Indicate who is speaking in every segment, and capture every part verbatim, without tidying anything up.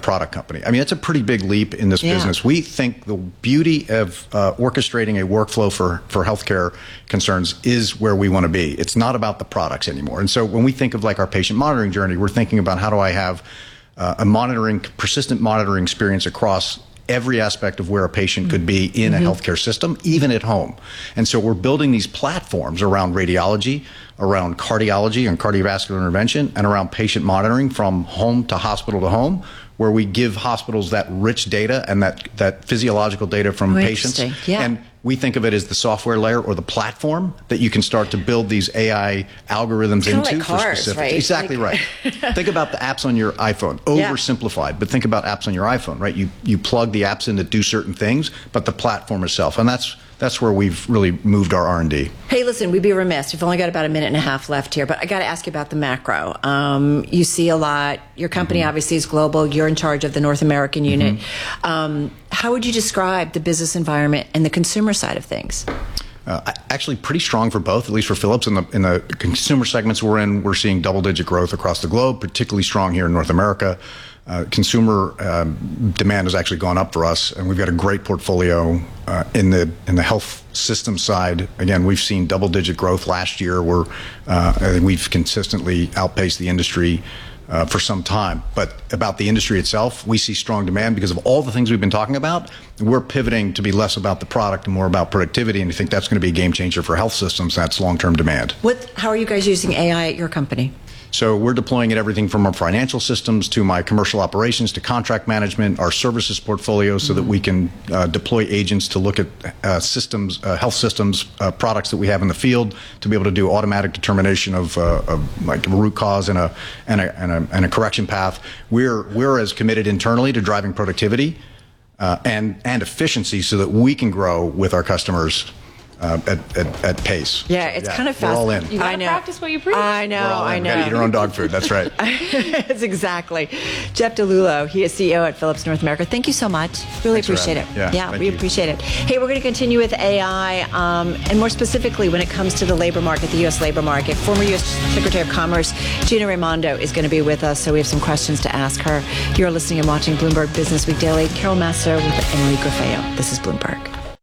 Speaker 1: product company. I mean, it's a pretty big leap in this
Speaker 2: yeah.
Speaker 1: business. We think the beauty of uh, orchestrating a workflow for, for healthcare concerns is where we want to be. It's not about the products anymore. And so when we think of like our patient monitoring journey, we're thinking about how do I have uh, a monitoring, persistent monitoring experience across every aspect of where a patient could be in mm-hmm. a healthcare system, even at home. And so we're building these platforms around radiology, around cardiology and cardiovascular intervention, and around patient monitoring from home to hospital to home, where we give hospitals that rich data and that, that physiological data from
Speaker 2: oh,
Speaker 1: patients.
Speaker 2: Yeah.
Speaker 1: And we think of it as the software layer or the platform that you can start to build these A I algorithms
Speaker 2: into
Speaker 1: like
Speaker 2: for
Speaker 1: cars, specific.
Speaker 2: Right?
Speaker 1: Exactly
Speaker 2: like,
Speaker 1: right. Think about the apps on your iPhone. Oversimplified, yeah. but think about apps on your iPhone, right? You you plug the apps in that do certain things, but the platform itself, and that's that's where we've really moved our R and D.
Speaker 2: Hey, listen, we'd be remiss. We've only got about a minute and a half left here, but I got to ask you about the macro. Um, you see a lot. Your company mm-hmm. obviously is global. You're in charge of the North American unit. Mm-hmm. Um, how would you describe the business environment and the consumer side of things?
Speaker 1: Uh, actually pretty strong for both, at least for Philips. In the, in the consumer segments we're in, we're seeing double-digit growth across the globe, particularly strong here in North America. Uh, consumer um, demand has actually gone up for us, and we've got a great portfolio uh, in the in the health system side. Again, we've seen double-digit growth last year. We're uh, I think we've consistently outpaced the industry Uh, for some time. But about the industry itself, we see strong demand because of all the things we've been talking about. We're pivoting to be less about the product and more about productivity, and I think that's going to be a game changer for health systems. That's long-term demand.
Speaker 2: What? How are you guys using A I at your company?
Speaker 1: So we're deploying it everything from our financial systems to my commercial operations to contract management, our services portfolio, so mm-hmm. that we can uh, deploy agents to look at uh, systems, uh, health systems, uh, products that we have in the field to be able to do automatic determination of, uh, of like a root cause and a, and a and a and a correction path. We're we're as committed internally to driving productivity uh, and and efficiency so that we can grow with our customers. Uh, at, at, at pace.
Speaker 2: Yeah, it's
Speaker 1: yeah,
Speaker 2: kind of fast.
Speaker 1: We're all in.
Speaker 3: You gotta practice what you preach.
Speaker 2: I know, I know.
Speaker 1: You gotta eat your own dog food, that's right.
Speaker 2: That's exactly. Jeff DeLulo, he is C E O at Philips North America. Thank you so much. Really
Speaker 1: Thanks
Speaker 2: appreciate it.
Speaker 1: Yeah,
Speaker 2: yeah we
Speaker 1: you.
Speaker 2: appreciate it. Hey, we're going to continue with A I, um, and more specifically when it comes to the labor market, the U S labor market. Former U S Secretary of Commerce Gina Raimondo is going to be with us, so we have some questions to ask her. You're listening and watching Bloomberg Business Week Daily. Carol Masso with Emily Grafeo. This is Bloomberg.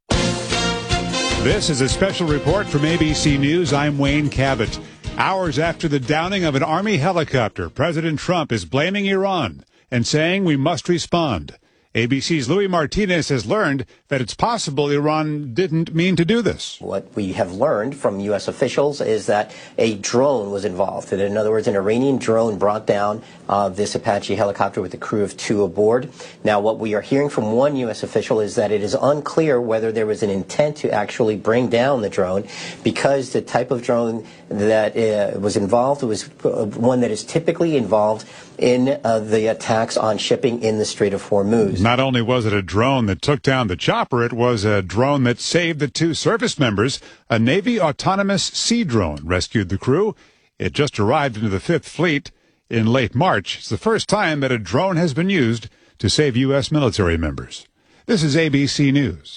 Speaker 4: This is a special report from A B C News. I'm Wayne Cabot. Hours after the downing of an Army helicopter, President Trump is blaming Iran and saying we must respond. A B C's Louis Martinez has learned that it's possible Iran didn't mean to do this.
Speaker 5: What we have learned from U S officials is that a drone was involved. In other words, an Iranian drone brought down uh, this Apache helicopter with a crew of two aboard. Now, what we are hearing from one U S official is that it is unclear whether there was an intent to actually bring down the drone because the type of drone that uh, was involved was one that is typically involved in uh, the attacks on shipping in the Strait of Hormuz.
Speaker 4: Not only was it a drone that took down the chopper, it was a drone that saved the two service members. A Navy autonomous sea drone rescued the crew. It just arrived into the Fifth Fleet in late March. It's the first time that a drone has been used to save U S military members. This is A B C News.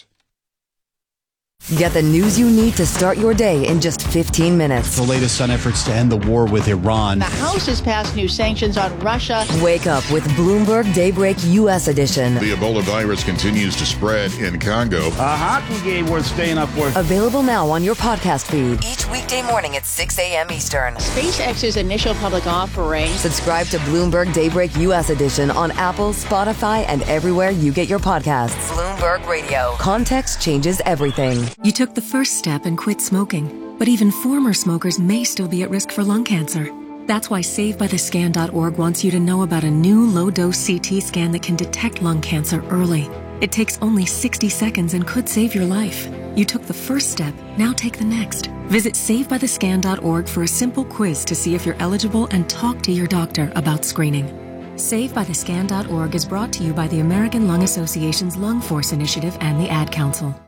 Speaker 6: Get the news you need to start your day in just fifteen minutes.
Speaker 7: The latest on efforts to end the war with Iran.
Speaker 3: The House has passed new sanctions on Russia.
Speaker 6: Wake up with Bloomberg Daybreak U S edition.
Speaker 8: The Ebola virus continues to spread in Congo.
Speaker 9: A hockey game worth staying up for.
Speaker 6: Available now on your podcast feed. Each weekday morning at six a.m. Eastern.
Speaker 3: SpaceX's initial public offering.
Speaker 6: Subscribe to Bloomberg Daybreak U S edition on Apple, Spotify, and everywhere you get your podcasts. Bloomberg Radio. Context changes everything.
Speaker 10: You took the first step and quit smoking, but even former smokers may still be at risk for lung cancer. That's why Save By The Scan dot org wants you to know about a new low-dose C T scan that can detect lung cancer early. It takes only sixty seconds and could save your life. You took the first step, now take the next. Visit Save By The Scan dot org for a simple quiz to see if you're eligible and talk to your doctor about screening. Save By The Scan dot org is brought to you by the American Lung Association's Lung Force Initiative and the Ad Council.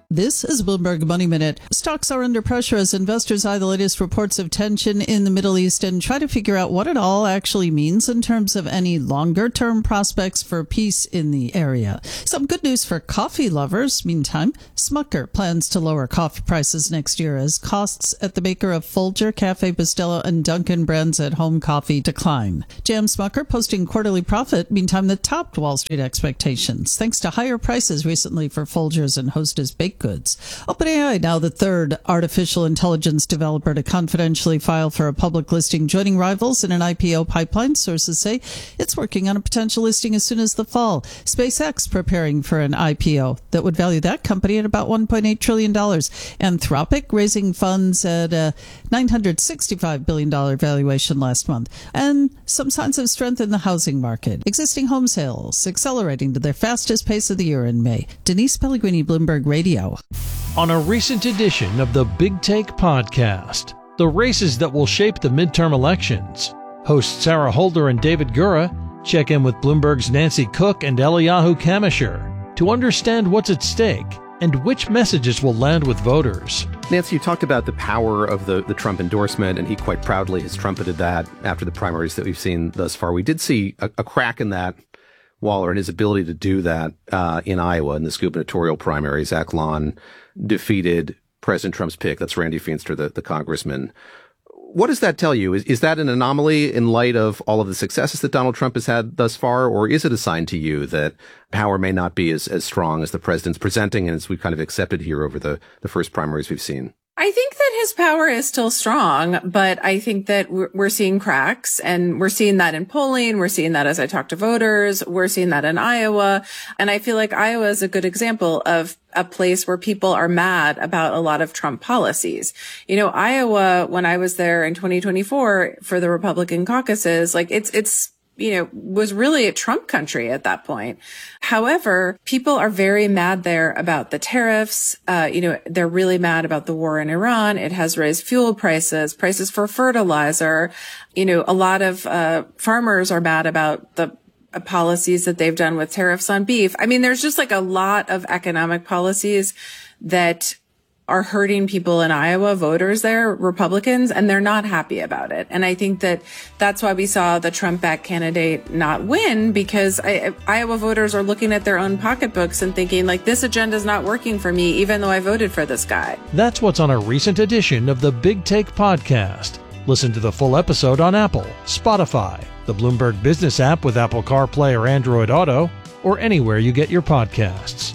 Speaker 11: This is Bloomberg Money Minute. Stocks are under pressure as investors eye the latest reports of tension in the Middle East and try to figure out what it all actually means in terms of any longer-term prospects for peace in the area. Some good news for coffee lovers. Meantime, Smucker plans to lower coffee prices next year as costs at the maker of Folger, Cafe Bustelo, and Dunkin' brands at home coffee decline. J M Smucker posting quarterly profit, meantime that topped Wall Street expectations, thanks to higher prices recently for Folgers and Hostess baked goods. OpenAI, now the third artificial intelligence developer to confidentially file for a public listing, joining rivals in an I P O pipeline. Sources say it's working on a potential listing as soon as the fall. SpaceX preparing for an I P O that would value that company at about one point eight trillion dollars. Anthropic raising funds at a nine hundred sixty-five billion dollars valuation last month. And some signs of strength in the housing market. Existing home sales accelerating to their fastest pace of the year in May. Denise Pellegrini, Bloomberg Radio.
Speaker 12: On a recent edition of the Big Take podcast, the races that will shape the midterm elections. Hosts Sarah Holder and David Gura check in with Bloomberg's Nancy Cook and Eliyahu Kamisher to understand what's at stake and which messages will land with voters.
Speaker 13: Nancy, you talked about the power of the, the Trump endorsement, and he quite proudly has trumpeted that after the primaries that we've seen thus far. We did see a, a crack in that wall, or in his ability to do that uh, in Iowa in this gubernatorial primary. Zach Lawn defeated President Trump's pick. That's Randy Feinster, the, the congressman. What does that tell you? Is, is that an anomaly in light of all of the successes that Donald Trump has had thus far? Or is it a sign to you that power may not be as, as strong as the president's presenting and as we've kind of accepted here over the, the first primaries we've seen?
Speaker 14: I think that his power is still strong, but I think that we're seeing cracks, and we're seeing that in polling. We're seeing that as I talk to voters. We're seeing that in Iowa. And I feel like Iowa is a good example of a place where people are mad about a lot of Trump policies. You know, Iowa, when I was there in twenty twenty-four for the Republican caucuses, like it's, it's, you know, was really a Trump country at that point. However, people are very mad there about the tariffs. Uh, you know, they're really mad about the war in Iran. It has raised fuel prices, prices for fertilizer. You know, a lot of, uh, farmers are mad about the uh, policies that they've done with tariffs on beef. I mean, there's just like a lot of economic policies that are hurting people in Iowa, voters there, Republicans, and they're not happy about it. And I think that that's why we saw the Trump-backed candidate not win, because I, Iowa voters are looking at their own pocketbooks and thinking, like, this agenda is not working for me, even though I voted for this guy.
Speaker 12: That's what's on a recent edition of the Big Take podcast. Listen to the full episode on Apple, Spotify, the Bloomberg Business app with Apple CarPlay or Android Auto, or anywhere you get your podcasts.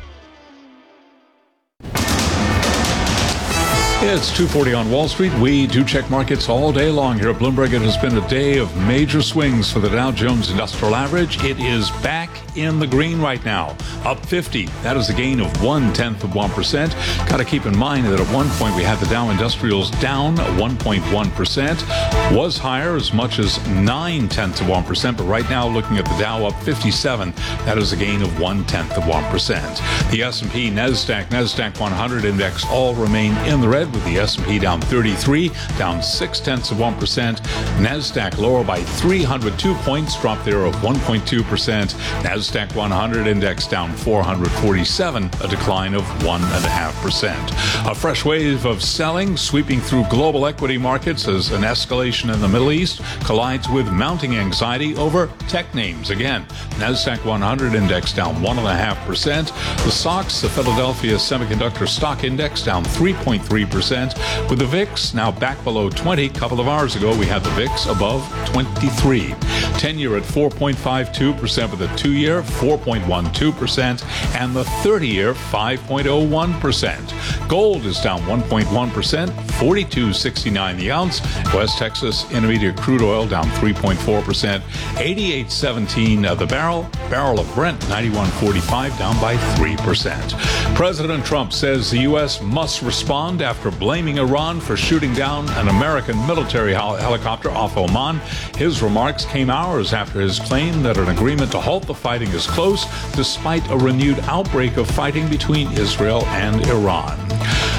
Speaker 15: It's two forty on Wall Street. We do check markets all day long here at Bloomberg. It has been a day of major swings for the Dow Jones Industrial Average. It is back in the green right now, up fifty. That is a gain of one-tenth of one percent. Got to keep in mind that at one point we had the Dow Industrials down one point one percent. Was higher as much as nine-tenths of one percent, but right now looking at the Dow up fifty-seven, that is a gain of one-tenth of one percent. The S and P, NASDAQ, NASDAQ one hundred index all remain in the red, with the S and P down thirty-three, down six-tenths of one percent. NASDAQ lower by three hundred two points, drop there of one point two percent. NASDAQ one hundred index down four hundred forty-seven, a decline of one point five percent. A fresh wave of selling sweeping through global equity markets as an escalation in the Middle East collides with mounting anxiety over tech names. Again, NASDAQ one hundred index down one point five percent. The S O X, the Philadelphia Semiconductor Stock Index, down three point three percent. With the V I X now back below twenty. A couple of hours ago, we had the V I X above twenty-three. ten-year at four point five two percent, with the two-year four point one two percent, and the thirty-year five point oh one percent. Gold is down one point one percent, forty-two sixty-nine the ounce. West Texas Intermediate crude oil down three point four percent, eighty-eight seventeen the barrel. Barrel of Brent ninety-one forty-five, down by three percent. President Trump says the U S must respond after blaming Iran for shooting down an American military hel- helicopter off Oman. His remarks came hours after his claim that an agreement to halt the fighting is close, despite a renewed outbreak of fighting between Israel and Iran.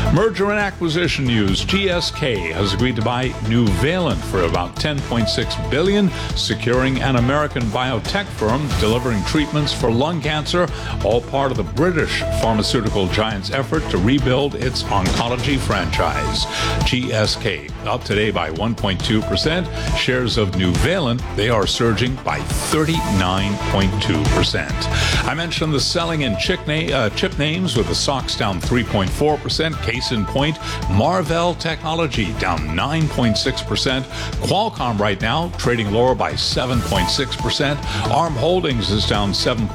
Speaker 15: Merger and acquisition news. G S K has agreed to buy Nuvalent for about ten point six billion dollars, securing an American biotech firm delivering treatments for lung cancer, all part of the British pharmaceutical giant's effort to rebuild its oncology franchise. G S K up today by one point two percent. Shares of Nuvalent, they are surging by thirty-nine point two percent. I mentioned the selling in chip, na- uh, chip names with the stocks down three point four percent. Case in point, Marvell Technology down nine point six percent. Qualcomm right now trading lower by seven point six percent. ARM Holdings is down seven